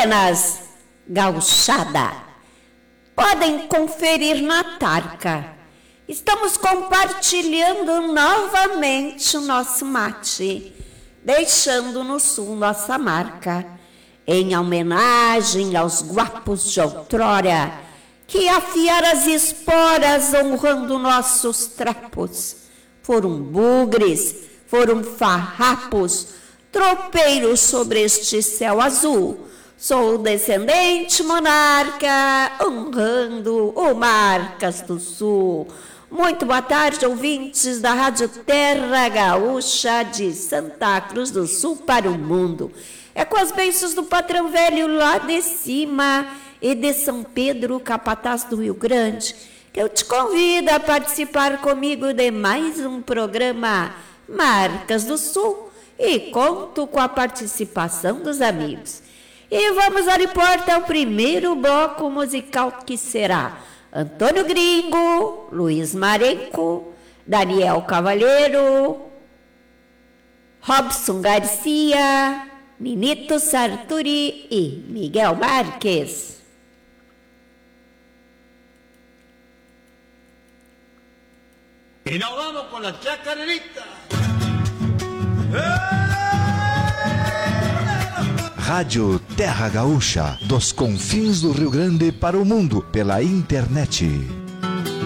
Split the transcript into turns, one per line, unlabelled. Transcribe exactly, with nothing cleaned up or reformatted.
Buenas, gauchada. Podem conferir na Tarca. Estamos compartilhando novamente o nosso mate, deixando no sul nossa marca, em homenagem aos guapos de outrora, que afiaram as esporas honrando nossos trapos. Foram bugres, foram farrapos, tropeiros sobre este céu azul. Sou descendente monarca, honrando o Marcas do Sul. Muito boa tarde, ouvintes da Rádio Terra Gaúcha de Santa Cruz do Sul para o mundo. É com as bênçãos do patrão velho lá de cima e de São Pedro, capataz do Rio Grande, que eu te convido a participar comigo de mais um programa Marcas do Sul e conto com a participação dos amigos. E vamos dar porta ao primeiro bloco musical, que será Antônio Gringo, Luiz Marenco, Daniel Cavalheiro, Robson Garcia, Ninito Sarturi e Miguel Marques.
Y nos vamos con la chacarerita.
Rádio Terra Gaúcha, dos confins do Rio Grande para o mundo, pela internet.